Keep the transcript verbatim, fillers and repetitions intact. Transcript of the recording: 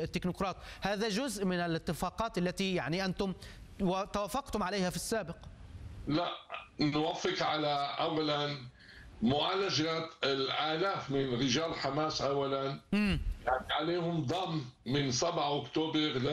التكنوقراط، هذا جزء من الاتفاقات التي يعني أنتم توافقتم عليها في السابق. لا، نوافق على أولا معالجة الآلاف من رجال حماس أولا، يعني عليهم ضم من سبعة أكتوبر